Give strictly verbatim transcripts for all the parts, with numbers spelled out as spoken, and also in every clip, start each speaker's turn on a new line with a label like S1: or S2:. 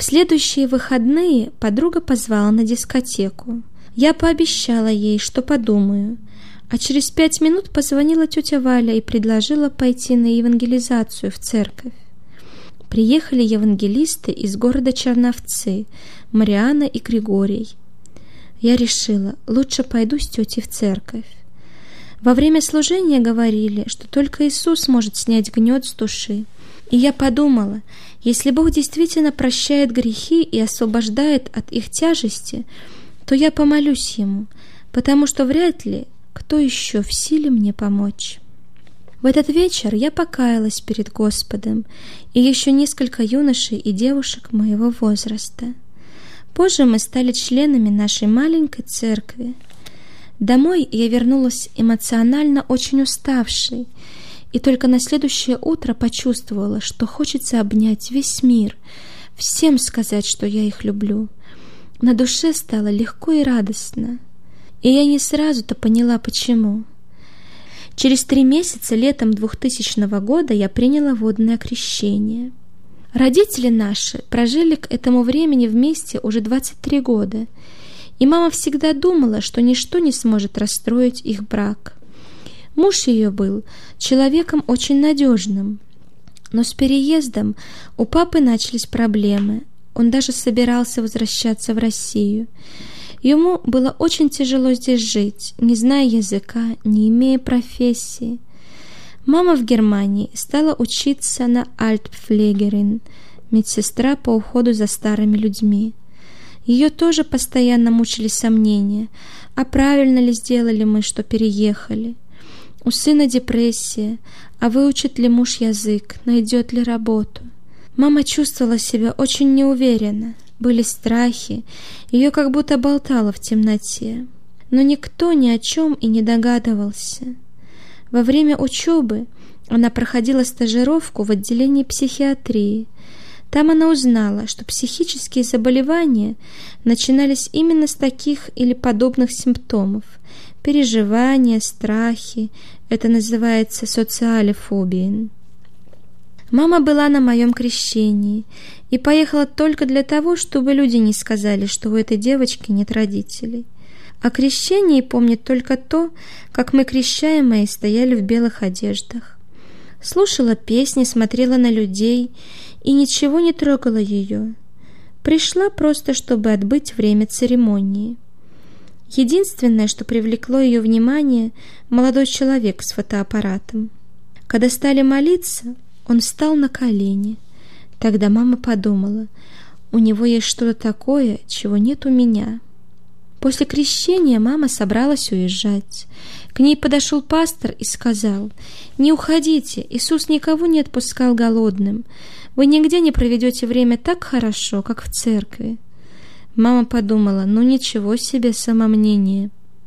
S1: В следующие выходные подруга позвала на дискотеку. Я пообещала ей, что подумаю, а через пять минут позвонила тетя Валя и предложила пойти на евангелизацию в церковь. Приехали евангелисты из города Черновцы, Мариана и Григорий. Я решила, лучше пойду с тетей в церковь. Во время служения говорили, что только Иисус может снять гнет с души. И я подумала, если Бог действительно прощает грехи и освобождает от их тяжести, то я помолюсь Ему, потому что вряд ли кто еще в силе мне помочь. В этот вечер я покаялась перед Господом и еще несколько юношей и девушек моего возраста. Позже мы стали членами нашей маленькой церкви. Домой я вернулась эмоционально очень уставшей, и только на следующее утро почувствовала, что хочется обнять весь мир, всем сказать, что я их люблю. На душе стало легко и радостно, и я не сразу-то поняла, почему. Через три месяца, летом двухтысячного года, я приняла водное крещение. Родители наши прожили к этому времени вместе уже двадцать три года, и мама всегда думала, что ничто не сможет расстроить их брак. Муж ее был человеком очень надежным, но с переездом у папы начались проблемы. Он даже собирался возвращаться в Россию. Ему было очень тяжело здесь жить, не зная языка, не имея профессии. Мама в Германии стала учиться на Альтпфлегерин, медсестра по уходу за старыми людьми. Ее тоже постоянно мучили сомнения, а правильно ли сделали мы, что переехали. У сына депрессия, а выучит ли муж язык, найдет ли работу. Мама чувствовала себя очень неуверенно, были страхи, ее как будто болтало в темноте. Но никто ни о чем и не догадывался. Во время учебы она проходила стажировку в отделении психиатрии. Там она узнала, что психические заболевания начинались именно с таких или подобных симптомов. Переживания, страхи, это называется социалифобией. Мама была на моем крещении и поехала только для того, чтобы люди не сказали, что у этой девочки нет родителей. О крещении помнит только то, как мы, крещаемые, стояли в белых одеждах. Слушала песни, смотрела на людей и ничего не трогала ее. Пришла просто, чтобы отбыть время церемонии. Единственное, что привлекло ее внимание, молодой человек с фотоаппаратом. Когда стали молиться, он встал на колени. Тогда мама подумала, у него есть что-то такое, чего нет у меня. После крещения мама собралась уезжать. К ней подошел пастор и сказал: «Не уходите, Иисус никого не отпускал голодным. Вы нигде не проведете время так хорошо, как в церкви». Мама подумала, ну ничего себе самомнение.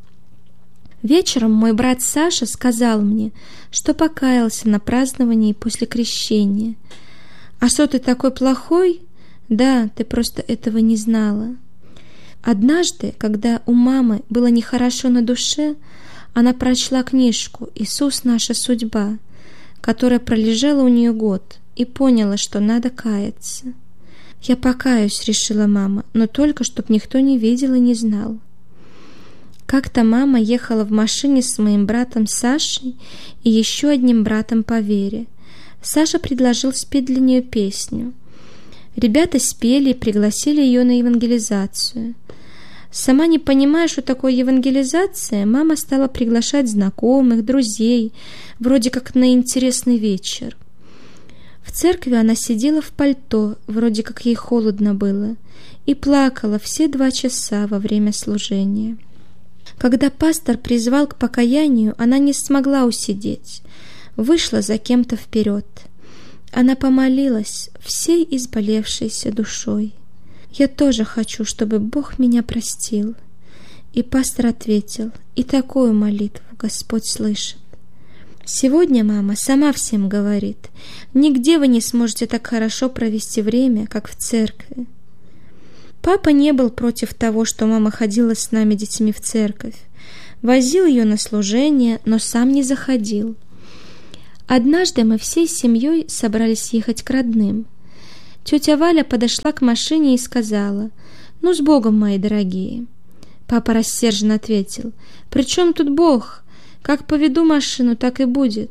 S1: Вечером мой брат Саша сказал мне, что покаялся на праздновании после крещения. «А что, ты такой плохой?» «Да, ты просто этого не знала». Однажды, когда у мамы было нехорошо на душе, она прочла книжку «Иисус. Наша судьба», которая пролежала у нее год, и поняла, что надо каяться. «Я покаюсь», — решила мама, но только, чтоб никто не видел и не знал. Как-то мама ехала в машине с моим братом Сашей и еще одним братом по вере. Саша предложил спеть для нее песню. Ребята спели и пригласили ее на евангелизацию. Сама не понимая, что такое евангелизация, мама стала приглашать знакомых, друзей, вроде как на интересный вечер. В церкви она сидела в пальто, вроде как ей холодно было, и плакала все два часа во время служения. Когда пастор призвал к покаянию, она не смогла усидеть, вышла за кем-то вперед. Она помолилась всей изболевшейся душой. «Я тоже хочу, чтобы Бог меня простил». И пастор ответил: «И такую молитву Господь слышит». Сегодня мама сама всем говорит: нигде вы не сможете так хорошо провести время, как в церкви. Папа не был против того, что мама ходила с нами детьми в церковь. Возил ее на служение, но сам не заходил. Однажды мы всей семьей собрались ехать к родным. Тетя Валя подошла к машине и сказала: «Ну, с Богом, мои дорогие». Папа рассерженно ответил: «При чем тут Бог? Как поведу машину, так и будет».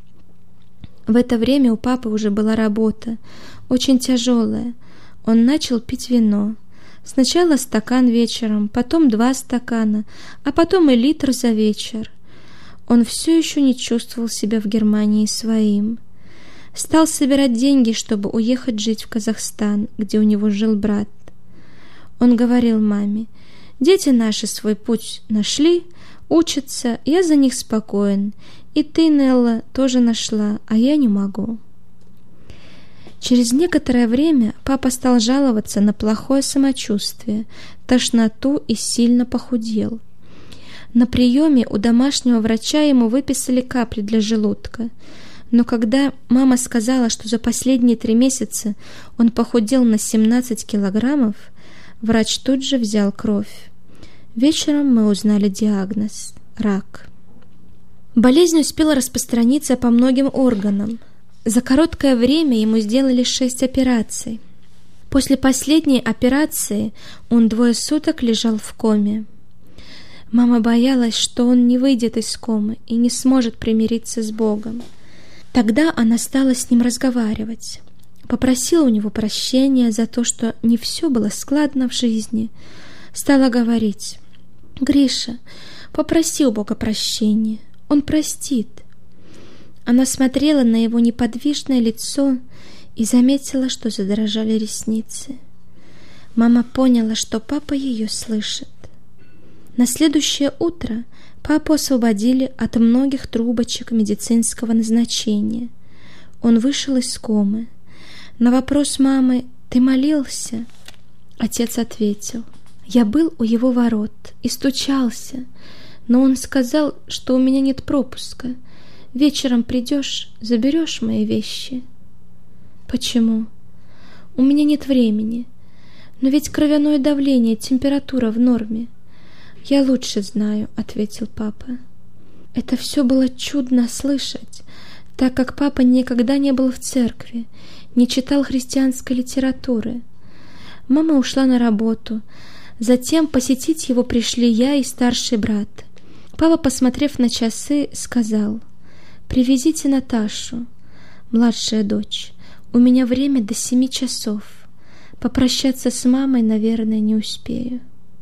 S1: В это время у папы уже была работа, очень тяжелая. Он начал пить вино. Сначала стакан вечером, потом два стакана, а потом и литр за вечер. Он все еще не чувствовал себя в Германии своим. Стал собирать деньги, чтобы уехать жить в Казахстан, где у него жил брат. Он говорил маме: «Дети наши свой путь нашли, учатся, я за них спокоен, и ты, Нелла, тоже нашла, а я не могу». Через некоторое время папа стал жаловаться на плохое самочувствие, тошноту и сильно похудел. На приеме у домашнего врача ему выписали капли для желудка, но когда мама сказала, что за последние три месяца он похудел на семнадцать килограммов, врач тут же взял кровь. Вечером мы узнали диагноз – рак. Болезнь успела распространиться по многим органам. За короткое время ему сделали шесть операций. После последней операции он двое суток лежал в коме. Мама боялась, что он не выйдет из комы и не сможет примириться с Богом. Тогда она стала с ним разговаривать. Попросила у него прощения за то, что не все было складно в жизни. Стала говорить: «Гриша, попроси у Бога прощения, Он простит». Она смотрела на его неподвижное лицо и заметила, что задрожали ресницы. Мама поняла, что папа ее слышит. На следующее утро папу освободили от многих трубочек медицинского назначения. Он вышел из комы. На вопрос мамы: «Ты молился?» Отец ответил: «Я был у его ворот и стучался, но он сказал, что у меня нет пропуска. Вечером придешь, заберешь мои вещи». «Почему?» «У меня нет времени. Но ведь кровяное давление, температура в норме». «Я лучше знаю», — ответил папа. Это все было чудно слышать, так как папа никогда не был в церкви, не читал христианской литературы. Мама ушла на работу. Затем посетить его пришли я и старший брат. Папа, посмотрев на часы, сказал: «Привезите Наташу, младшая дочь. У меня время до семи часов. Попрощаться с мамой, наверное, не успею».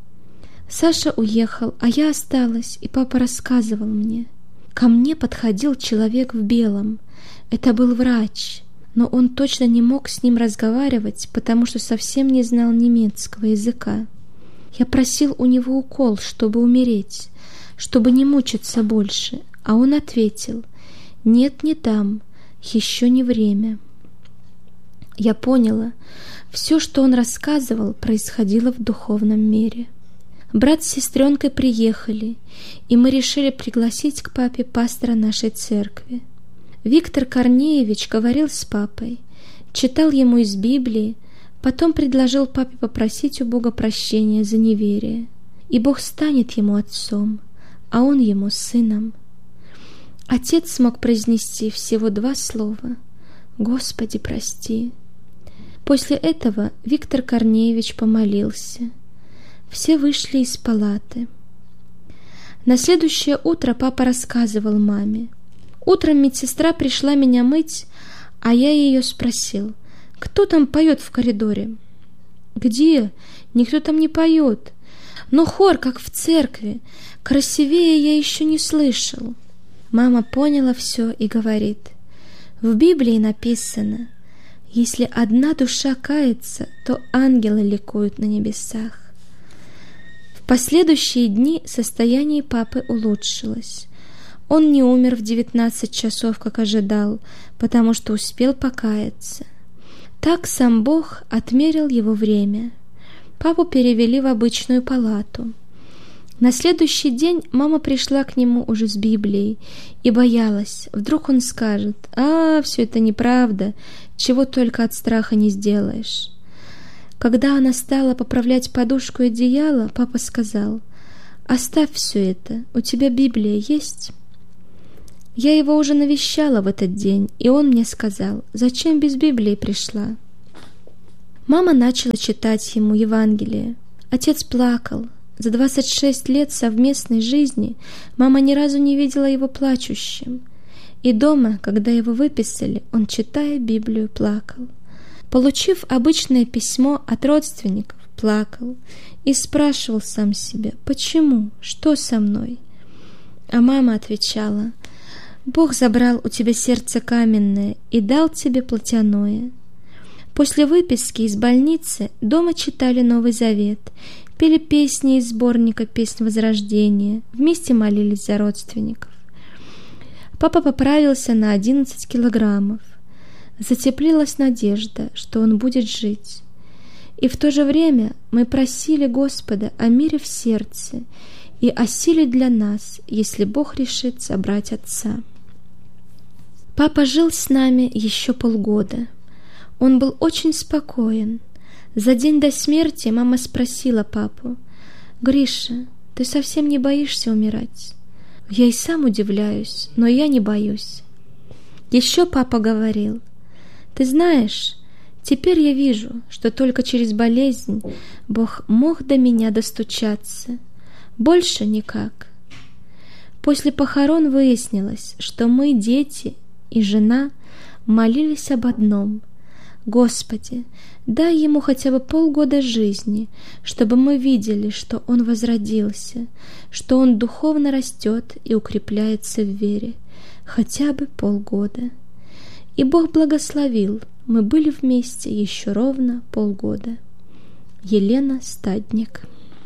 S1: Саша уехал, а я осталась, и папа рассказывал мне. Ко мне подходил человек в белом. Это был врач, но он точно не мог с ним разговаривать, потому что совсем не знал немецкого языка. Я просил у него укол, чтобы умереть, чтобы не мучиться больше, а он ответил: «Нет, не дам, еще не время». Я поняла, все, что он рассказывал, происходило в духовном мире. Брат с сестренкой приехали, и мы решили пригласить к папе пастора нашей церкви. Виктор Корнеевич говорил с папой, читал ему из Библии, потом предложил папе попросить у Бога прощения за неверие, и Бог станет ему отцом, а он ему сыном. Отец смог произнести всего два слова: «Господи, прости». После этого Виктор Корнеевич помолился. Все вышли из палаты. На следующее утро папа рассказывал маме. Утром медсестра пришла меня мыть, а я ее спросил: «Кто там поет в коридоре?» «Где? Никто там не поет. Но хор, как в церкви. Красивее я еще не слышал». Мама поняла все и говорит: «В Библии написано: если одна душа кается, то ангелы ликуют на небесах». В последующие дни состояние папы улучшилось. Он не умер в девятнадцать часов, как ожидал, потому что успел покаяться. Так сам Бог отмерил его время. Папу перевели в обычную палату. На следующий день мама пришла к нему уже с Библией и боялась, вдруг он скажет: «А, все это неправда, чего только от страха не сделаешь». Когда она стала поправлять подушку и одеяло, папа сказал: «Оставь все это, у тебя Библия есть?» Я его уже навещала в этот день, и он мне сказал: «Зачем без Библии пришла?» Мама начала читать ему Евангелие. Отец плакал. За двадцать шесть лет совместной жизни мама ни разу не видела его плачущим. И дома, когда его выписали, он, читая Библию, плакал. Получив обычное письмо от родственников, плакал и спрашивал сам себя: «Почему? Что со мной?» А мама отвечала: «Бог забрал у тебя сердце каменное и дал тебе плотяное». После выписки из больницы дома читали Новый Завет, пели песни из сборника «Песнь Возрождения», вместе молились за родственников. Папа поправился на одиннадцать килограммов. Затеплилась надежда, что он будет жить. И в то же время мы просили Господа о мире в сердце и о силе для нас, если Бог решит забрать отца. Папа жил с нами еще полгода. Он был очень спокоен. За день до смерти мама спросила папу: «Гриша, ты совсем не боишься умирать?» «Я и сам удивляюсь, но я не боюсь». Еще папа говорил: «Ты знаешь, теперь я вижу, что только через болезнь Бог мог до меня достучаться. Больше никак». После похорон выяснилось, что мы, дети и жена, молились об одном: «Господи, дай ему хотя бы полгода жизни, чтобы мы видели, что он возродился, что он духовно растет и укрепляется в вере. Хотя бы полгода». И Бог благословил. Мы были вместе еще ровно полгода. Елена Стадник.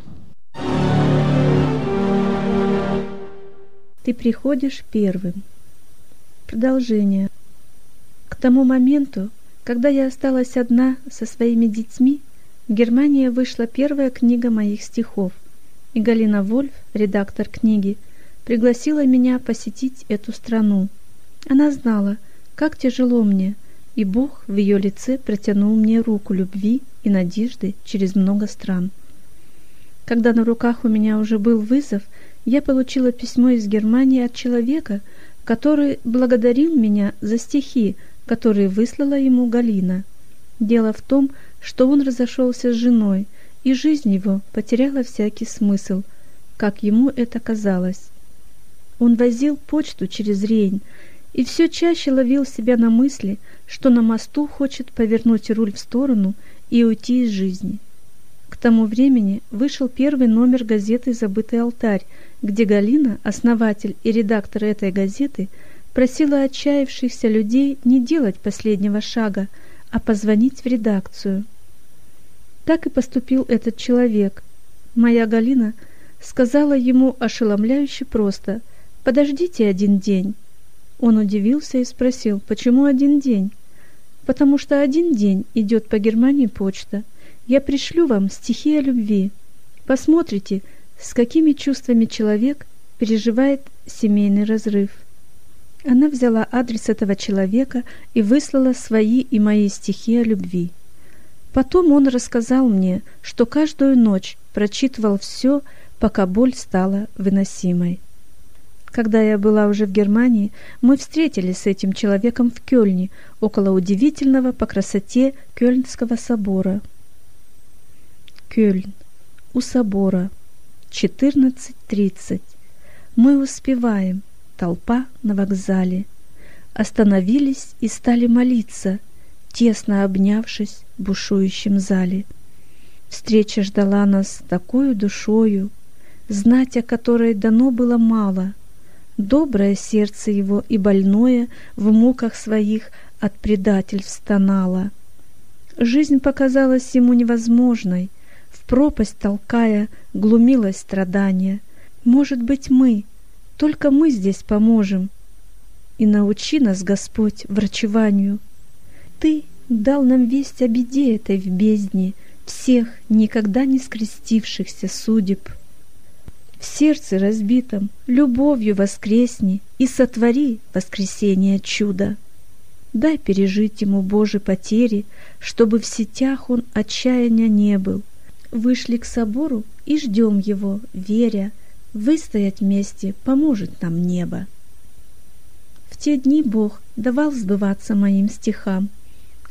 S2: Ты приходишь первым. Продолжение. К тому моменту, когда я осталась одна со своими детьми, в Германии вышла первая книга моих стихов, и Галина Вольф, редактор книги, пригласила меня посетить эту страну. Она знала, как тяжело мне, и Бог в ее лице протянул мне руку любви и надежды через много стран. Когда на руках у меня уже был вызов, я получила письмо из Германии от человека, который благодарил меня за стихи, которые выслала ему Галина. Дело в том, что он разошелся с женой, и жизнь его потеряла всякий смысл, как ему это казалось. Он возил почту через Рейн и все чаще ловил себя на мысли, что на мосту хочет повернуть руль в сторону и уйти из жизни. К тому времени вышел первый номер газеты «Забытый алтарь», где Галина, основатель и редактор этой газеты, просила отчаявшихся людей не делать последнего шага, а позвонить в редакцию. Так и поступил этот человек. Моя Галина сказала ему ошеломляюще просто: «Подождите один день». Он удивился и спросил: «Почему один день?» «Потому что один день идет по Германии почта. Я пришлю вам стихи о любви. Посмотрите, с какими чувствами человек переживает семейный разрыв». Она взяла адрес этого человека и выслала свои и мои стихи о любви. Потом он рассказал мне, что каждую ночь прочитывал все, пока боль стала выносимой. Когда я была уже в Германии, мы встретились с этим человеком в Кёльне, около удивительного по красоте Кёльнского собора. Кёльн. У собора. четырнадцать тридцать. Мы успеваем. Толпа на вокзале. Остановились и стали молиться, тесно обнявшись в бушующем зале. Встреча ждала нас такою душою, знать о которой дано было мало. Доброе сердце его и больное в муках своих от предательств стонало. Жизнь показалась ему невозможной, в пропасть толкая глумилось страдание. Может быть, мы, только мы здесь поможем. И научи нас, Господь, врачеванию. Ты дал нам весть о беде этой в бездне всех никогда не скрестившихся судеб. В сердце разбитом любовью воскресни и сотвори воскресение чудо. Дай пережить ему Божьи потери, чтобы в сетях он отчаяния не был. Вышли к собору и ждем его, веря, выстоять вместе поможет нам небо. В те дни Бог давал сбываться моим стихам.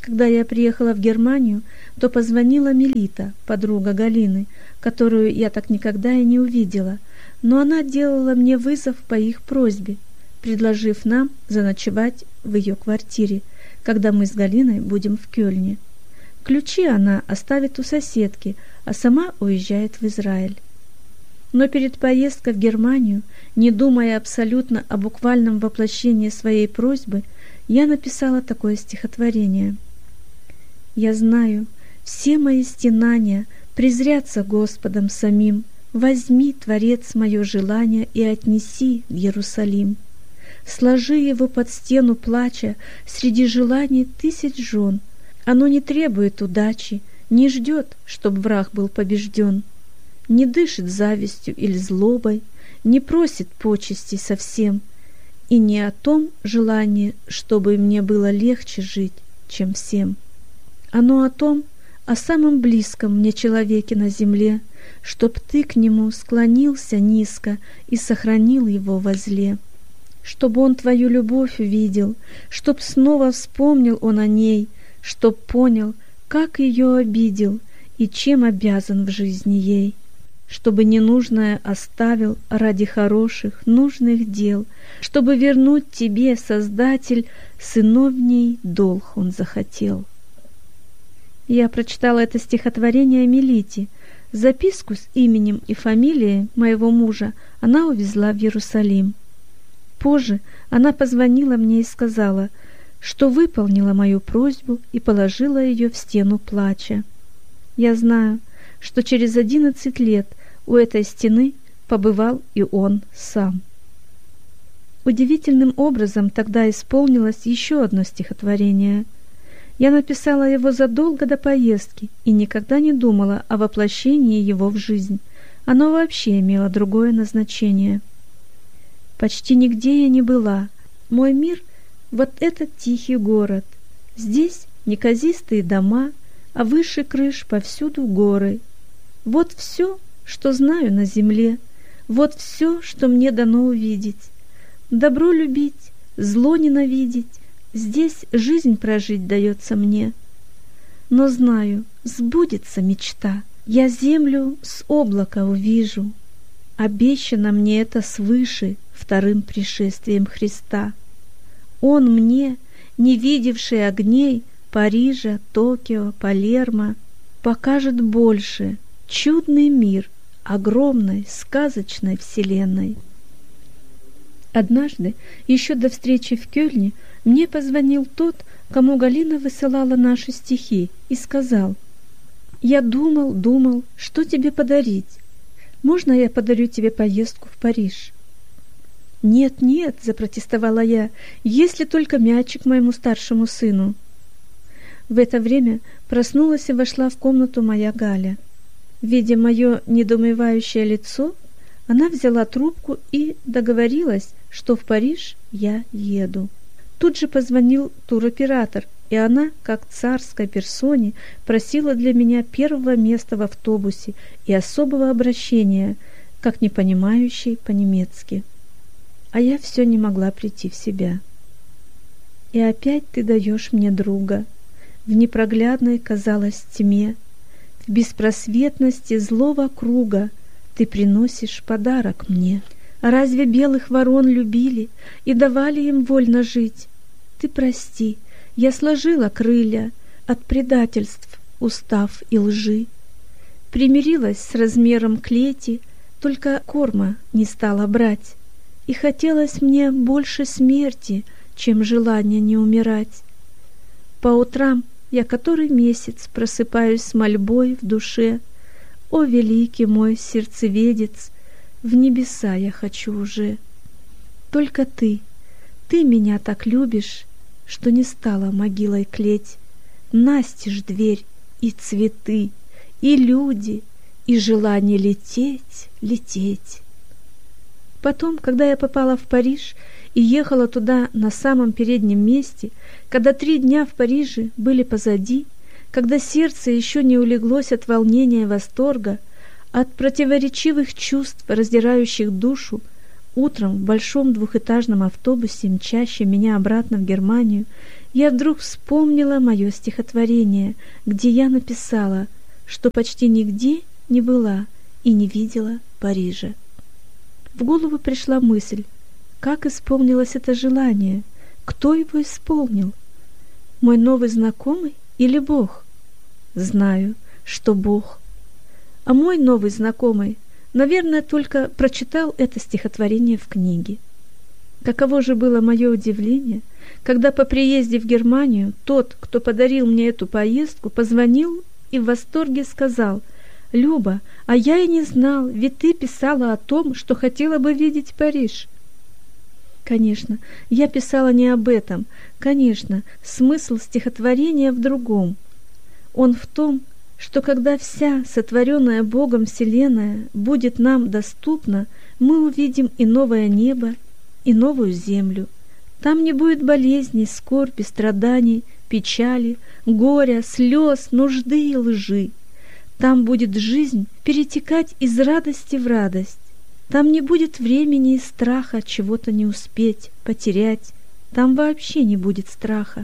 S2: Когда я приехала в Германию, то позвонила Мелита, подруга Галины, которую я так никогда и не увидела, но она делала мне вызов по их просьбе, предложив нам заночевать в ее квартире, когда мы с Галиной будем в Кёльне. Ключи она оставит у соседки, а сама уезжает в Израиль. Но перед поездкой в Германию, не думая абсолютно о буквальном воплощении своей просьбы, я написала такое стихотворение. «Я знаю, все мои стенания презрятся Господом самим. Возьми, Творец, мое желание и отнеси в Иерусалим. Сложи его под стену плача среди желаний тысяч жен. Оно не требует удачи, не ждет, чтоб враг был побежден, не дышит завистью или злобой, не просит почестей совсем, и не о том желании, чтобы мне было легче жить, чем всем. Оно о том, о самом близком мне человеке на земле, чтоб ты к нему склонился низко и сохранил его возле, чтобы он твою любовь увидел, чтоб снова вспомнил он о ней, чтоб понял, как ее обидел и чем обязан в жизни ей, чтобы ненужное оставил ради хороших, нужных дел, чтобы вернуть тебе, Создатель, сыновний долг он захотел». Я прочитала это стихотворение Мелите. Записку с именем и фамилией моего мужа она увезла в Иерусалим. Позже она позвонила мне и сказала, что выполнила мою просьбу и положила ее в стену плача. Я знаю, что через одиннадцать лет у этой стены побывал и он сам. Удивительным образом тогда исполнилось еще одно стихотворение. Я написала его задолго до поездки и никогда не думала о воплощении его в жизнь. Оно вообще имело другое назначение. Почти нигде я не была. Мой мир — вот этот тихий город. Здесь неказистые дома, а выше крыш повсюду горы. Вот все, что знаю на земле, вот все, что мне дано увидеть. Добро любить, зло ненавидеть, здесь жизнь прожить дается мне. Но знаю, сбудется мечта, я землю с облака увижу. Обещано мне это свыше вторым пришествием Христа. Он мне, не видевший огней Парижа, Токио, Палермо, покажет больше, чудный мир огромной сказочной вселенной. Однажды, еще до встречи в Кёльне, мне позвонил тот, кому Галина высылала наши стихи, и сказал: «Я думал, думал, что тебе подарить. Можно я подарю тебе поездку в Париж?» «Нет, нет», — запротестовала я, — «если только мячик моему старшему сыну». В это время проснулась и вошла в комнату моя Галя. Видя мое недоумевающее лицо, она взяла трубку и договорилась, что в Париж я еду. Тут же позвонил туроператор, и она, как царской персоне, просила для меня первого места в автобусе и особого обращения, как не понимающей по-немецки. А я все не могла прийти в себя. «И опять ты даешь мне друга. В непроглядной, казалось, тьме, в беспросветности злого круга ты приносишь подарок мне. Разве белых ворон любили и давали им вольно жить? Ты прости, я сложила крылья от предательств, устав и лжи. Примирилась с размером клети, только корма не стала брать. И хотелось мне больше смерти, чем желание не умирать. По утрам я который месяц просыпаюсь с мольбой в душе. О, великий мой сердцеведец, в небеса я хочу уже. Только ты, ты меня так любишь, что не стала могилой клеть. Настежь дверь и цветы, и люди, и желание лететь, лететь. Потом, когда я попала в Париж и ехала туда на самом переднем месте, когда три дня в Париже были позади, когда сердце еще не улеглось от волнения и восторга, от противоречивых чувств, раздирающих душу, утром в большом двухэтажном автобусе, мчащем меня обратно в Германию, я вдруг вспомнила мое стихотворение, где я написала, что почти нигде не была и не видела Парижа. В голову пришла мысль, как исполнилось это желание, кто его исполнил? Мой новый знакомый или Бог? Знаю, что Бог. А мой новый знакомый, наверное, только прочитал это стихотворение в книге. Каково же было мое удивление, когда по приезде в Германию тот, кто подарил мне эту поездку, позвонил и в восторге сказал: «Люба, а я и не знал, ведь ты писала о том, что хотела бы видеть Париж». Конечно, я писала не об этом. Конечно, смысл стихотворения в другом. Он в том, что когда вся сотворенная Богом вселенная будет нам доступна, мы увидим и новое небо, и новую землю. Там не будет болезней, скорби, страданий, печали, горя, слез, нужды и лжи. Там будет жизнь перетекать из радости в радость. Там не будет времени и страха чего-то не успеть, потерять. Там вообще не будет страха.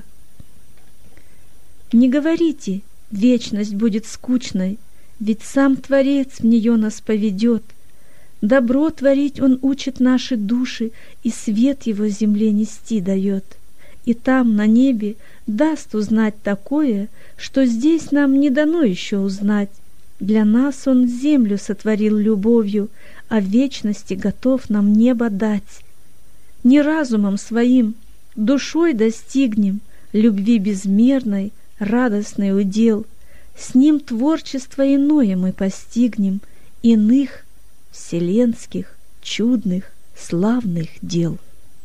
S2: Не говорите, вечность будет скучной, ведь сам Творец в нее нас поведет. Добро творить Он учит наши души, и свет Его земле нести дает. И там, на небе, даст узнать такое, что здесь нам не дано еще узнать. Для нас Он землю сотворил любовью, а в вечности готов нам небо дать. Не разумом своим, душой достигнем любви безмерной, радостный удел. С Ним творчество иное мы постигнем, иных вселенских, чудных, славных дел.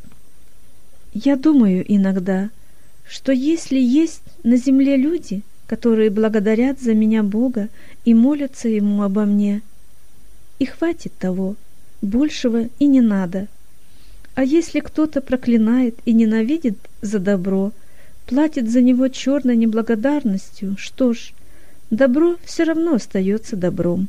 S2: Я думаю иногда, что если есть на земле люди, которые благодарят за меня Бога и молятся Ему обо мне, и хватит того, большего и не надо. А если кто-то проклинает и ненавидит за добро, платит за него черной неблагодарностью, что ж, добро все равно остается добром.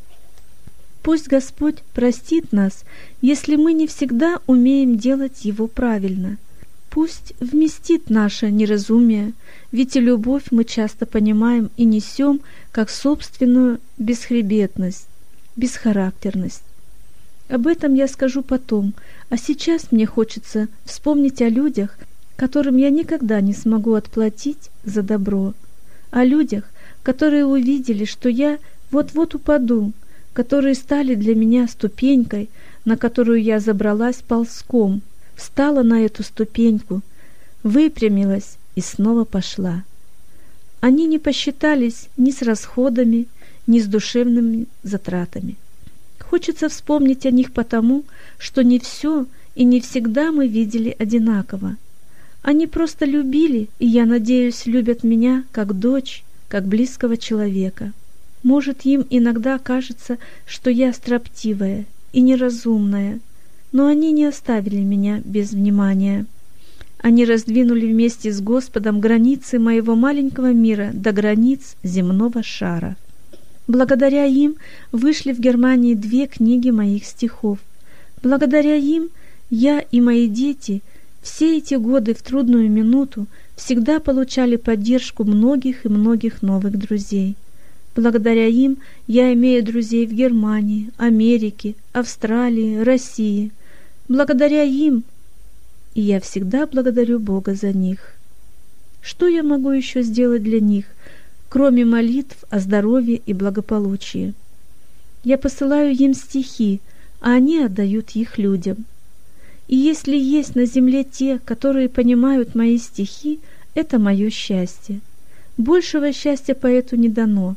S2: Пусть Господь простит нас, если мы не всегда умеем делать Его правильно. Пусть вместит наше неразумие, ведь и любовь мы часто понимаем и несем как собственную бесхребетность, бесхарактерность. Об этом я скажу потом, а сейчас мне хочется вспомнить о людях, которым я никогда не смогу отплатить за добро, о людях, которые увидели, что я вот-вот упаду, которые стали для меня ступенькой, на которую я забралась ползком, встала на эту ступеньку, выпрямилась и снова пошла. Они не посчитались ни с расходами, ни с душевными затратами. Хочется вспомнить о них потому, что не все и не всегда мы видели одинаково. Они просто любили, и, я надеюсь, любят меня как дочь, как близкого человека. Может, им иногда кажется, что я строптивая и неразумная, но они не оставили меня без внимания. Они раздвинули вместе с Господом границы моего маленького мира до границ земного шара. Благодаря им вышли в Германии две книги моих стихов. Благодаря им я и мои дети все эти годы в трудную минуту всегда получали поддержку многих и многих новых друзей. Благодаря им я имею друзей в Германии, Америке, Австралии, России. Благодаря им, и я всегда благодарю Бога за них. Что я могу еще сделать для них, кроме молитв о здоровье и благополучии? Я посылаю им стихи, а они отдают их людям. И если есть на земле те, которые понимают мои стихи, это мое счастье. Большего счастья поэту не дано.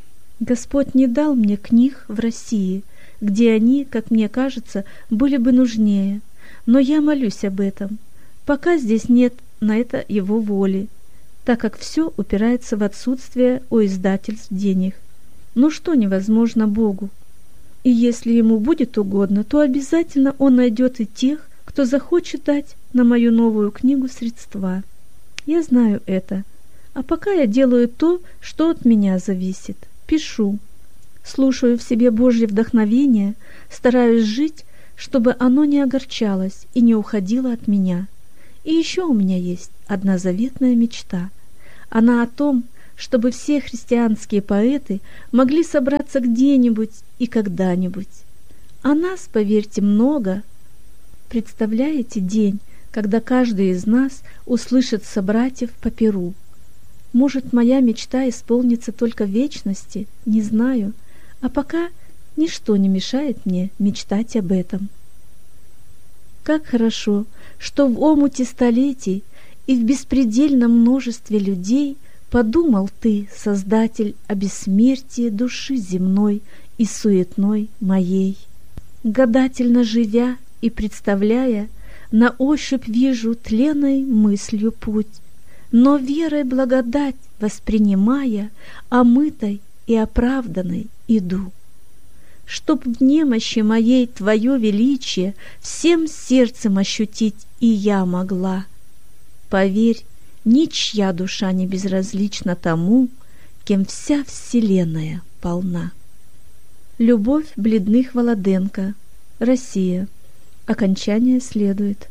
S2: Господь не дал мне книг в России, где они, как мне кажется, были бы нужнее. Но я молюсь об этом. Пока здесь нет на это Его воли, так как все упирается в отсутствие у издательств денег. Но что невозможно Богу? И если Ему будет угодно, то обязательно Он найдет и тех, кто захочет дать на мою новую книгу средства. Я знаю это. А пока я делаю то, что от меня зависит. Пишу, слушаю в себе Божье вдохновение, стараюсь жить, чтобы оно не огорчалось и не уходило от меня. И еще у меня есть одна заветная мечта. Она о том, чтобы все христианские поэты могли собраться где-нибудь и когда-нибудь. А нас, поверьте, много. Представляете день, когда каждый из нас услышит собратьев по перу? Может, моя мечта исполнится только в вечности, не знаю, а пока ничто не мешает мне мечтать об этом. Как хорошо, что в омуте столетий и в беспредельном множестве людей подумал ты, Создатель, о бессмертии души земной и суетной моей. Гадательно живя и представляя, на ощупь вижу тленной мыслью путь, но верой благодать воспринимая, омытой и оправданной иду. Чтоб в немощи моей твое величие всем сердцем ощутить и я могла. Поверь, ничья душа не безразлична тому, кем вся вселенная полна. Любовь Бледных Володенко. Россия. Окончание следует.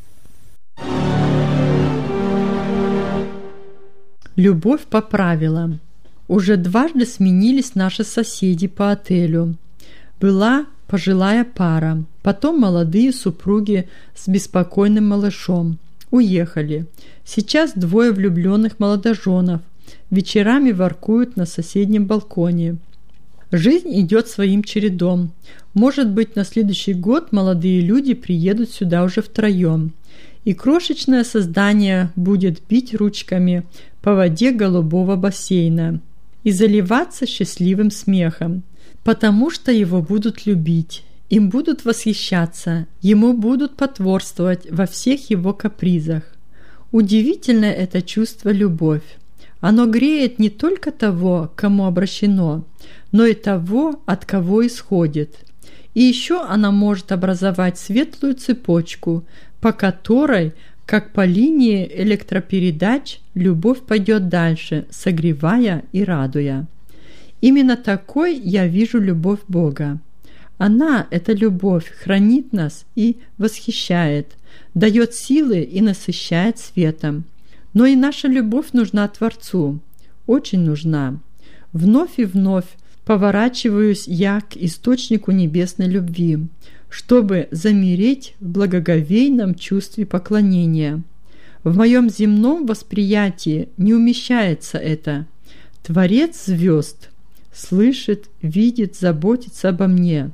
S3: Любовь по правилам. Уже дважды сменились наши соседи по отелю. Была пожилая пара, потом молодые супруги с беспокойным малышом. Уехали. Сейчас двое влюбленных молодоженов. Вечерами воркуют на соседнем балконе. Жизнь идет своим чередом. Может быть, на следующий год молодые люди приедут сюда уже втроем. И крошечное создание будет бить ручками по воде голубого бассейна и заливаться счастливым смехом, потому что его будут любить, им будут восхищаться, ему будут потворствовать во всех его капризах. Удивительное это чувство любовь. Оно греет не только того, к кому обращено, но и того, от кого исходит. И еще она может образовать светлую цепочку, по которой, как по линии электропередач, любовь пойдет дальше, согревая и радуя. Именно такой я вижу любовь Бога. Она, эта любовь, хранит нас и восхищает, дает силы и насыщает светом. Но и наша любовь нужна Творцу, очень нужна. Вновь и вновь поворачиваюсь я к источнику небесной любви, чтобы замереть в благоговейном чувстве поклонения. В моем земном восприятии не умещается это. Творец звезд слышит, видит, заботится обо мне.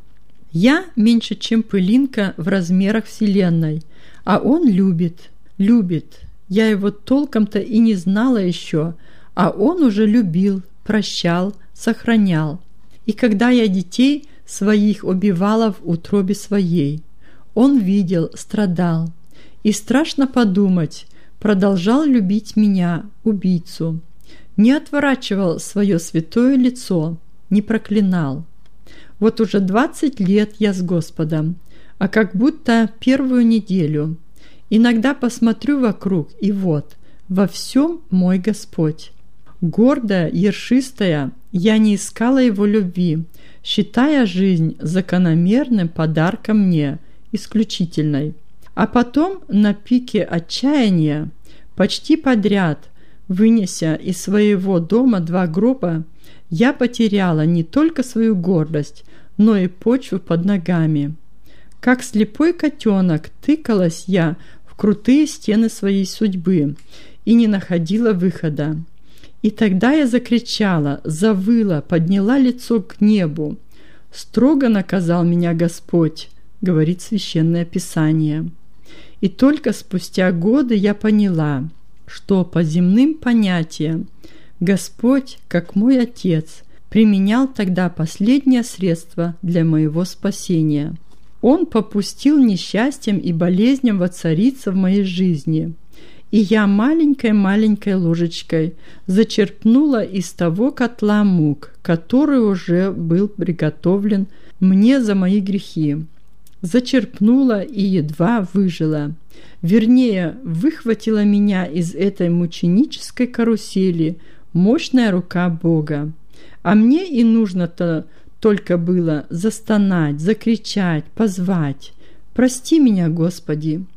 S3: Я меньше, чем пылинка в размерах Вселенной, а он любит, любит. Я его толком-то и не знала еще, а он уже любил, прощал, сохранял. И когда я детей своих убивала в утробе своей, он видел, страдал. И страшно подумать, продолжал любить меня, убийцу. Не отворачивал свое святое лицо, не проклинал. Вот уже двадцать лет я с Господом, а как будто первую неделю. Иногда посмотрю вокруг, и вот, во всем мой Господь. Гордая, ершистая, я не искала его любви, считая жизнь закономерным подарком мне, исключительной. А потом на пике отчаяния, почти подряд, вынеся из своего дома два гроба, я потеряла не только свою гордость, но и почву под ногами. Как слепой котенок тыкалась я в крутые стены своей судьбы и не находила выхода. И тогда я закричала, завыла, подняла лицо к небу. «Строго наказал меня Господь», — говорит Священное Писание. И только спустя годы я поняла, что по земным понятиям Господь, как мой Отец, применял тогда последнее средство для моего спасения. Он попустил несчастьям и болезням воцариться в моей жизни, и я маленькой-маленькой ложечкой зачерпнула из того котла мук, который уже был приготовлен мне за мои грехи. Зачерпнула и едва выжила. Вернее, выхватила меня из этой мученической карусели мощная рука Бога. А мне и нужно-то только было застонать, закричать, позвать: «Прости меня, Господи!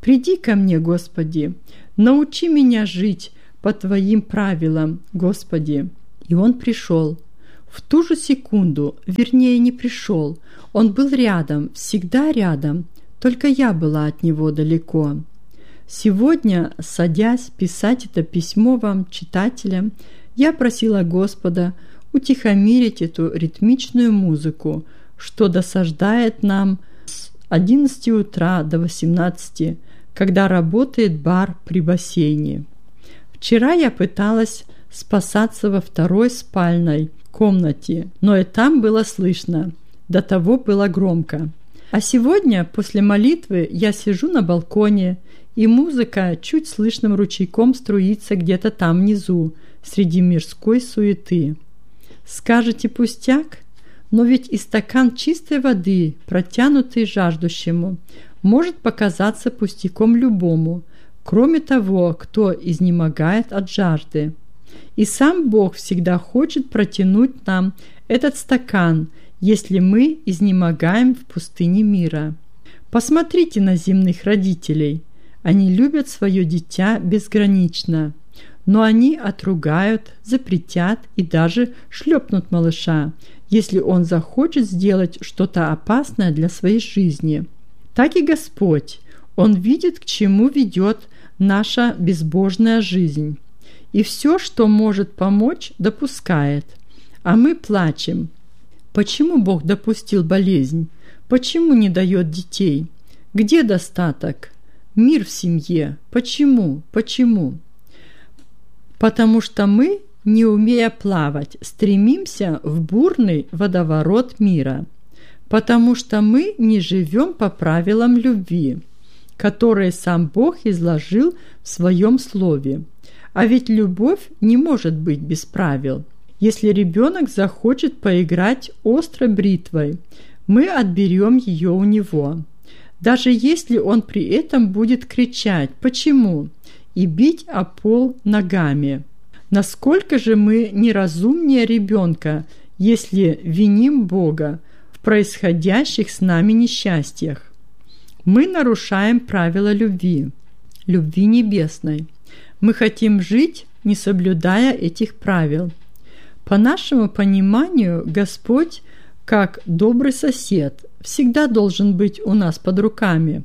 S3: «Приди ко мне, Господи, научи меня жить по Твоим правилам, Господи». И он пришел. В ту же секунду, вернее, не пришел, он был рядом, всегда рядом, только я была от него далеко. Сегодня, садясь писать это письмо вам, читателям, я просила Господа утихомирить эту ритмичную музыку, что досаждает нам с одиннадцати утра до восемнадцати, когда работает бар при бассейне. Вчера я пыталась спасаться во второй спальной комнате, но и там было слышно, до того было громко. А сегодня, после молитвы, я сижу на балконе, и музыка чуть слышным ручейком струится где-то там внизу, среди мирской суеты. Скажете, пустяк? Но ведь и стакан чистой воды, протянутый жаждущему, может показаться пустяком любому, кроме того, кто изнемогает от жажды. И сам Бог всегда хочет протянуть нам этот стакан, если мы изнемогаем в пустыне мира. Посмотрите на земных родителей. Они любят свое дитя безгранично, но они отругают, запретят и даже шлепнут малыша, если он захочет сделать что-то опасное для своей жизни. Так и Господь. Он видит, к чему ведет наша безбожная жизнь. И все, что может помочь, допускает. А мы плачем. Почему Бог допустил болезнь? Почему не дает детей? Где достаток? Мир в семье. Почему? Почему? Потому что мы, не умея плавать, стремимся в бурный водоворот мира. Потому что мы не живем по правилам любви, которые сам Бог изложил в Своем Слове. А ведь любовь не может быть без правил. Если ребенок захочет поиграть острой бритвой, мы отберем ее у него. Даже если он при этом будет кричать «почему?» и бить о пол ногами. Насколько же мы неразумнее ребенка, если виним Бога в происходящих с нами несчастьях? Мы нарушаем правила любви, любви небесной. Мы хотим жить, не соблюдая этих правил. По нашему пониманию, Господь, как добрый сосед, всегда должен быть у нас под руками.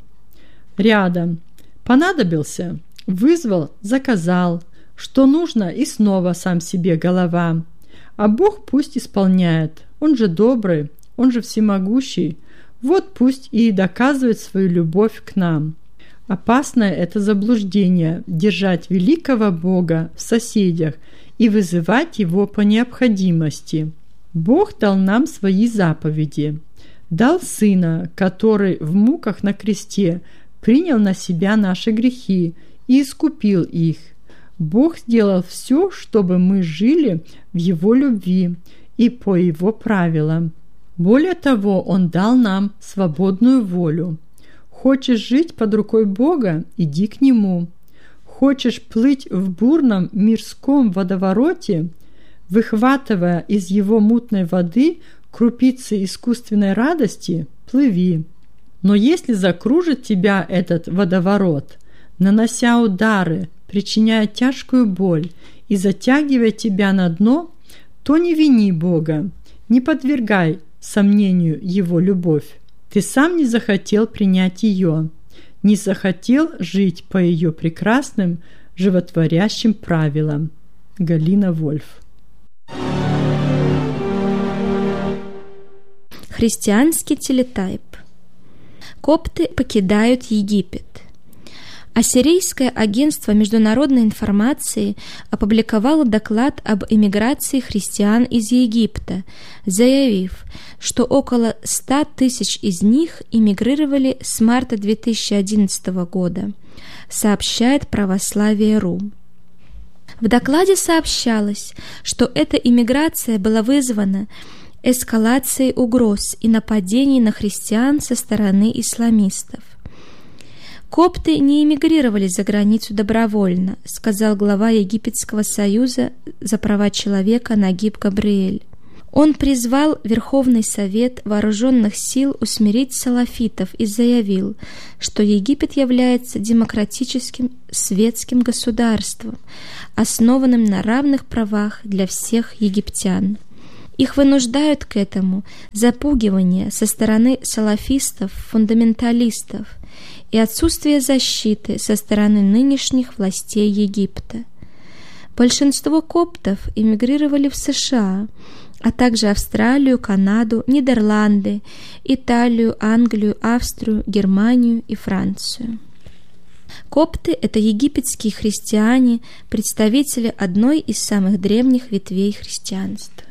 S3: Рядом. Понадобился? Вызвал, заказал. Что нужно, и снова сам себе голова. А Бог пусть исполняет. Он же добрый, Он же всемогущий. Вот пусть и доказывает свою любовь к нам. Опасное это заблуждение – держать великого Бога в соседях и вызывать Его по необходимости. Бог дал нам свои заповеди. Дал Сына, который в муках на кресте принял на себя наши грехи и искупил их. Бог сделал все, чтобы мы жили в Его любви и по Его правилам. Более того, Он дал нам свободную волю. Хочешь жить под рукой Бога – иди к Нему. Хочешь плыть в бурном мирском водовороте, выхватывая из его мутной воды крупицы искусственной радости – плыви. Но если закружит тебя этот водоворот, нанося удары, причиняя тяжкую боль и затягивая тебя на дно, то не вини Бога, не подвергай сомнению Его любовь. Ты сам не захотел принять ее, не захотел жить по ее прекрасным, животворящим правилам. Галина Вольф.
S1: Христианский телетайп. Копты покидают Египет. Ассирийское агентство международной информации опубликовало доклад об эмиграции христиан из Египта, заявив, что около ста тысяч из них эмигрировали с марта две тысячи одиннадцатого года, сообщает православие точка ру. В докладе сообщалось, что эта эмиграция была вызвана эскалацией угроз и нападений на христиан со стороны исламистов. «Копты не эмигрировали за границу добровольно», сказал глава Египетского союза за права человека Нагиб Габриэль. Он призвал Верховный Совет Вооруженных Сил усмирить салафитов и заявил, что Египет является демократическим светским государством, основанным на равных правах для всех египтян. Их вынуждают к этому запугивание со стороны салафистов-фундаменталистов и отсутствие защиты со стороны нынешних властей Египта. Большинство коптов эмигрировали в США, а также Австралию, Канаду, Нидерланды, Италию, Англию, Австрию, Германию и Францию. Копты – это египетские христиане, представители одной из самых древних ветвей христианства.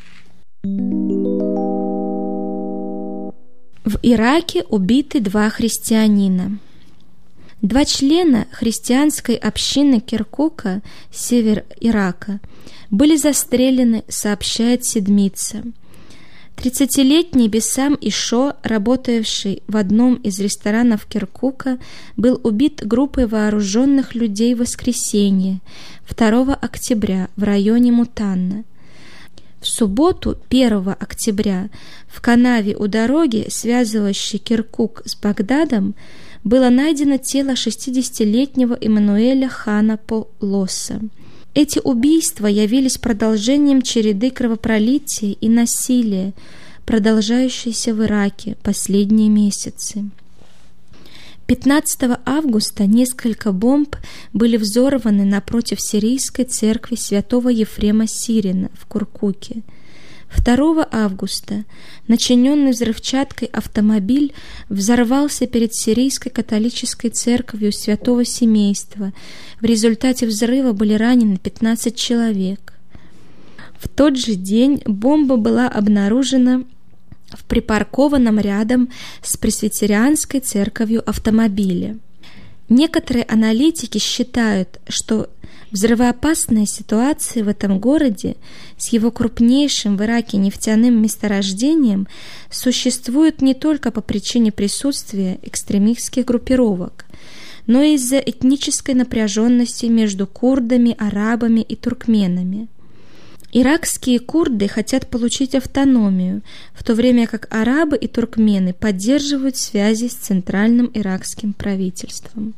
S1: В Ираке убиты два христианина. Два члена христианской общины Киркука, север Ирака, были застрелены, сообщает Седмица. Тридцатилетний Бессам Ишо, работавший в одном из ресторанов Киркука, был убит группой вооруженных людей в воскресенье, второго октября, в районе Мутанна. В субботу, первого октября, в канаве у дороги, связывающей Киркук с Багдадом, было найдено тело шестидесятилетнего Эммануэля Хана Полоса. Эти убийства явились продолжением череды кровопролития и насилия, продолжающейся в Ираке последние месяцы. пятнадцатого августа несколько бомб были взорваны напротив сирийской церкви святого Ефрема Сирина в Киркуке. второго августа начиненный взрывчаткой автомобиль взорвался перед сирийской католической церковью Святого Семейства. В результате взрыва были ранены пятнадцать человек. В тот же день бомба была обнаружена в припаркованном рядом с пресвитерианской церковью автомобиле. Некоторые аналитики считают, что взрывоопасная ситуация в этом городе с его крупнейшим в Ираке нефтяным месторождением существует не только по причине присутствия экстремистских группировок, но и из-за этнической напряженности между курдами, арабами и туркменами. Иракские курды хотят получить автономию, в то время как арабы и туркмены поддерживают связи с центральным иракским правительством.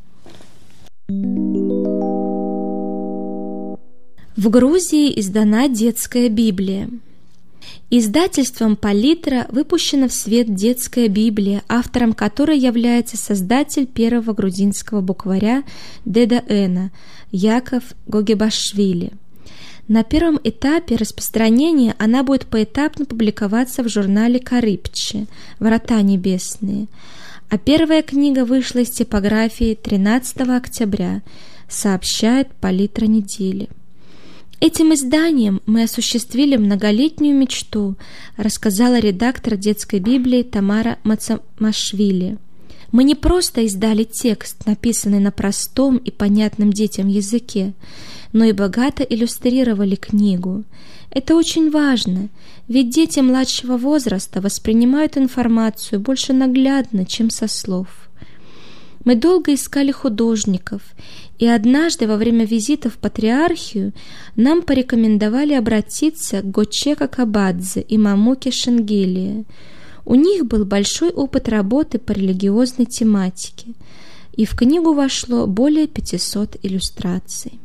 S1: В Грузии издана детская Библия. Издательством «Палитра» выпущена в свет детская Библия, автором которой является создатель первого грузинского букваря Деда Эна Яков Гогебашвили. На первом этапе распространения она будет поэтапно публиковаться в журнале «Карипче» «Врата небесные», а первая книга вышла из типографии тринадцатого октября, сообщает «Палитра недели». Этим изданием мы осуществили многолетнюю мечту, рассказала редактор детской Библии Тамара Мацамашвили. Мы не просто издали текст, написанный на простом и понятном детям языке, но и богато иллюстрировали книгу. Это очень важно, ведь дети младшего возраста воспринимают информацию больше наглядно, чем со слов. Мы долго искали художников, и однажды во время визита в Патриархию нам порекомендовали обратиться к Гочека Кабадзе и Мамуке Шенгелия. У них был большой опыт работы по религиозной тематике, и в книгу вошло более пятисот иллюстраций.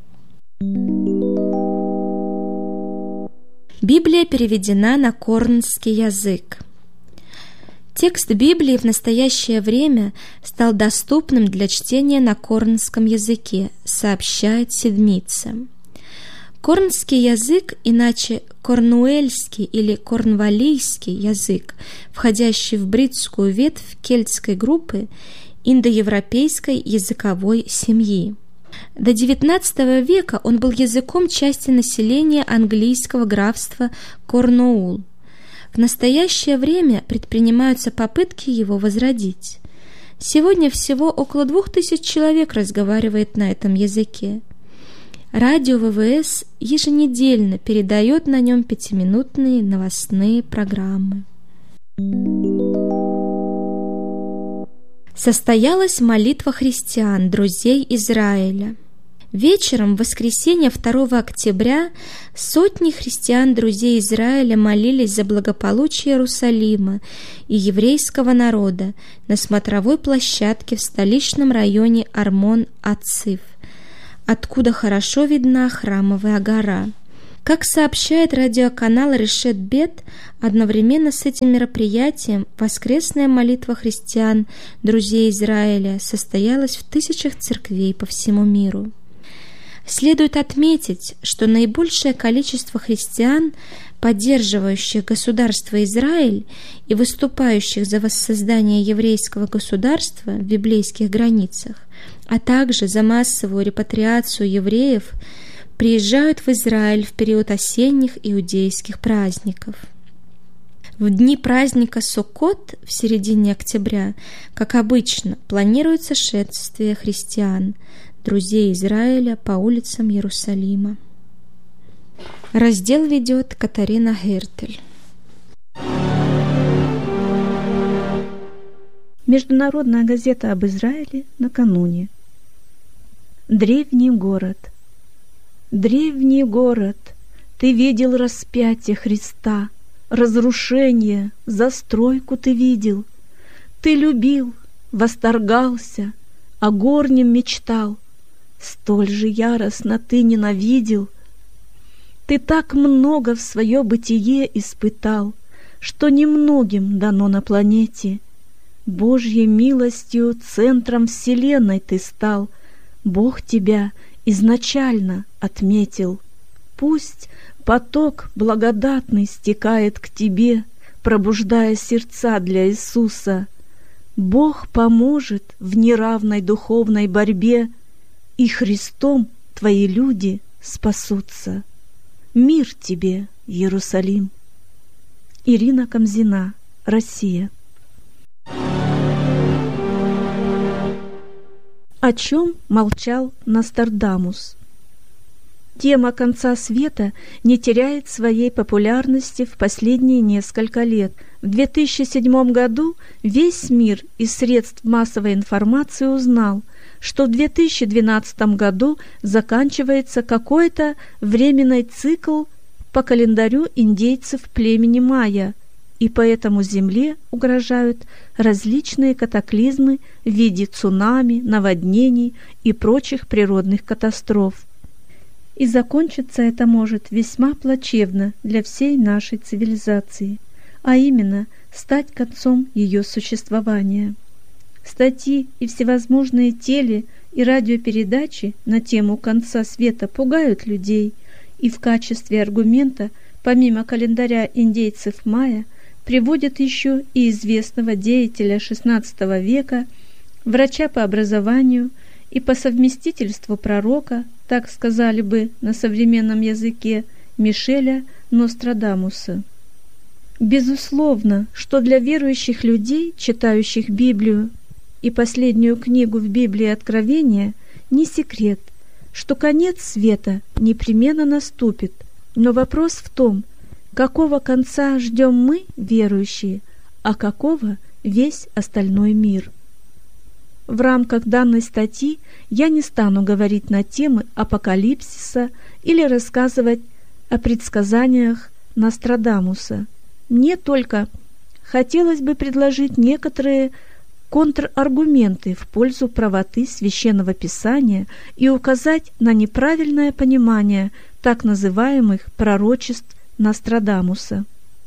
S1: Библия переведена на корнский язык. Текст Библии в настоящее время стал доступным для чтения на корнском языке, сообщает Седмица. Корнский язык, иначе корнуэльский или корнвалийский язык, входящий в бритскую ветвь кельтской группы индоевропейской языковой семьи. До девятнадцатого века он был языком части населения английского графства Корнуолл. В настоящее время предпринимаются попытки его возродить. Сегодня всего около двух тысяч человек разговаривает на этом языке. Радио ВВС еженедельно передает на нем пятиминутные новостные программы. Состоялась молитва христиан, друзей Израиля. Вечером в воскресенье второго октября сотни христиан-друзей Израиля молились за благополучие Иерусалима и еврейского народа на смотровой площадке в столичном районе Армон-Ациф, откуда хорошо видна Храмовая гора. Как сообщает радиоканал Решет Бет, одновременно с этим мероприятием воскресная молитва христиан, друзей Израиля, состоялась в тысячах церквей по всему миру. Следует отметить, что наибольшее количество христиан, поддерживающих государство Израиль и выступающих за воссоздание еврейского государства в библейских границах, а также за массовую репатриацию евреев, приезжают в Израиль в период осенних иудейских праздников. В дни праздника Суккот в середине октября, как обычно, планируется шествие христиан, друзей Израиля по улицам Иерусалима. Раздел ведет Катарина Гертель.
S2: Международная газета об Израиле накануне. Древний город. Древний город, ты видел распятие Христа, разрушение, застройку ты видел. Ты любил, восторгался, о горнем мечтал, столь же яростно ты ненавидел. Ты так много в свое бытие испытал, что немногим дано на планете. Божьей милостью центром вселенной ты стал, Бог тебя изначально отметил. Пусть поток благодатный стекает к тебе, пробуждая сердца для Иисуса. Бог поможет в неравной духовной борьбе, и Христом твои люди спасутся. Мир тебе, Иерусалим. Ирина Камзина, Россия. О чем молчал Нострадамус? Тема конца света не теряет своей популярности в последние несколько лет. В две тысячи седьмом году весь мир из средств массовой информации узнал, что в две тысячи двенадцатом году заканчивается какой-то временный цикл по календарю индейцев племени майя, и поэтому Земле угрожают различные катаклизмы в виде цунами, наводнений и прочих природных катастроф. И закончиться это может весьма плачевно для всей нашей цивилизации, а именно стать концом ее существования. Статьи и всевозможные теле- и радиопередачи на тему конца света пугают людей, и в качестве аргумента, помимо календаря индейцев майя, приводят еще и известного деятеля шестнадцатого века, врача по образованию и по совместительству пророка, так сказали бы на современном языке, Мишеля Нострадамуса. Безусловно, что для верующих людей, читающих Библию и последнюю книгу в Библии Откровения, не секрет, что конец света непременно наступит, но вопрос в том, какого конца ждем мы, верующие, а какого весь остальной мир. В рамках данной статьи я не стану говорить на темы апокалипсиса или рассказывать о предсказаниях Нострадамуса. Мне только хотелось бы предложить некоторые контраргументы в пользу правоты Священного Писания и указать на неправильное понимание так называемых пророчеств Нострадамуса.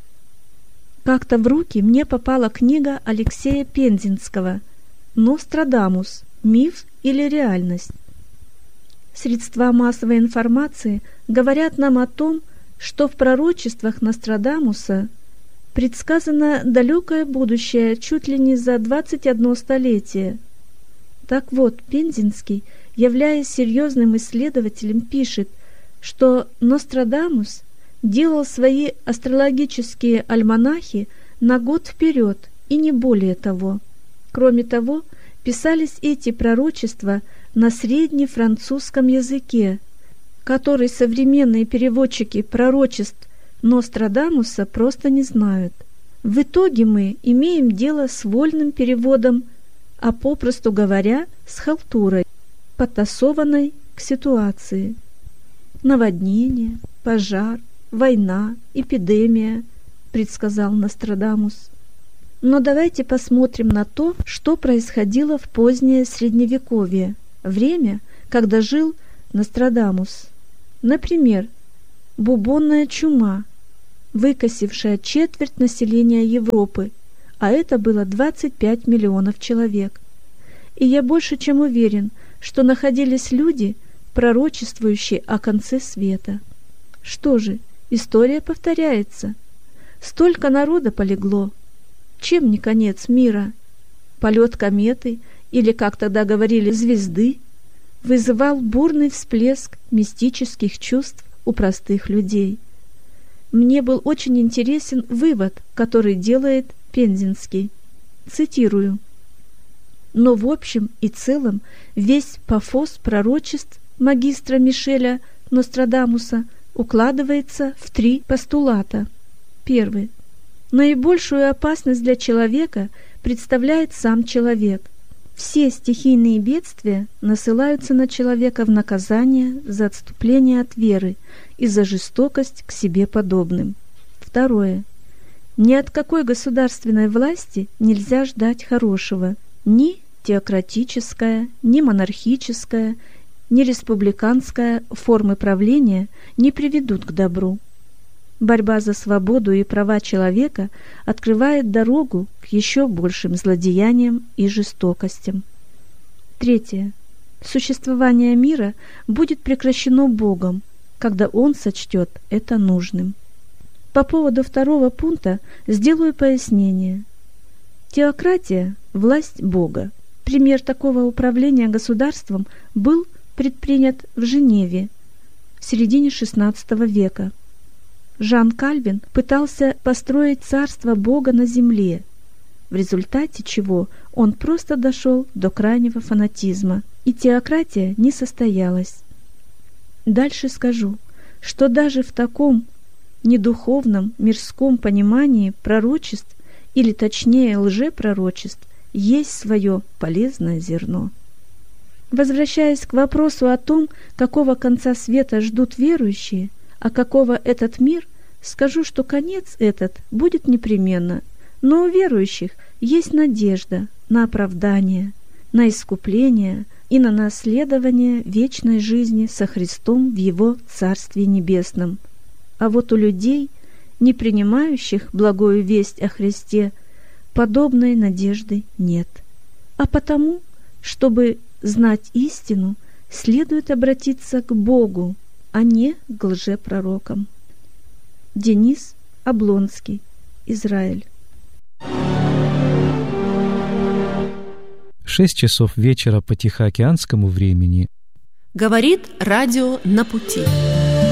S2: Как-то в руки мне попала книга Алексея Пензенского «Нострадамус. Миф или реальность?». Средства массовой информации говорят нам о том, что в пророчествах Нострадамуса предсказано далекое будущее чуть ли не за двадцать одно столетие. Так вот, Пензенский, являясь серьезным исследователем, пишет, что Нострадамус делал свои астрологические альманахи на год вперед, и не более того. Кроме того, писались эти пророчества на среднефранцузском языке, который современные переводчики пророчеств Нострадамуса просто не знают. В итоге мы имеем дело с вольным переводом, а попросту говоря, с халтурой, подтасованной к ситуации. Наводнение, пожар, война, эпидемия, предсказал Нострадамус. Но давайте посмотрим на то, что происходило в позднее Средневековье, время, когда жил Нострадамус. Например, бубонная чума, выкосившая четверть населения Европы, а это было двадцать пять миллионов человек. И я больше чем уверен, что находились люди, пророчествующие о конце света. Что же, история повторяется. Столько народа полегло. Чем не конец мира? Полет кометы, или, как тогда говорили, звезды, вызывал бурный всплеск мистических чувств у простых людей. Мне был очень интересен вывод, который делает Пензенский. Цитирую. Но в общем и целом весь пафос пророчеств магистра Мишеля Нострадамуса укладывается в три постулата. Первый. Наибольшую опасность для человека представляет сам человек. Все стихийные бедствия насылаются на человека в наказание за отступление от веры и за жестокость к себе подобным. Второе. Ни от какой государственной власти нельзя ждать хорошего. Ни теократическая, ни монархическая, ни республиканская формы правления не приведут к добру. Борьба за свободу и права человека открывает дорогу к еще большим злодеяниям и жестокостям. Третье. Существование мира будет прекращено Богом, когда Он сочтет это нужным. По поводу второго пункта сделаю пояснение. Теократия – власть Бога. Пример такого управления государством был предпринят в Женеве в середине шестнадцатого века. Жан Кальвин пытался построить царство Бога на земле, в результате чего он просто дошел до крайнего фанатизма, и теократия не состоялась. Дальше скажу, что даже в таком недуховном мирском понимании пророчеств, или точнее лжепророчеств, есть свое полезное зерно. Возвращаясь к вопросу о том, какого конца света ждут верующие, а какого этот мир, скажу, что конец этот будет непременно, но у верующих есть надежда на оправдание, на искупление и на наследование вечной жизни со Христом в Его Царстве Небесном. А вот у людей, не принимающих благую весть о Христе, подобной надежды нет. А потому, чтобы знать истину, следует обратиться к Богу, а не к лжепророкам. Денис Облонский, Израиль.
S4: Шесть часов вечера по Тихоокеанскому времени.
S5: Говорит радио «На пути».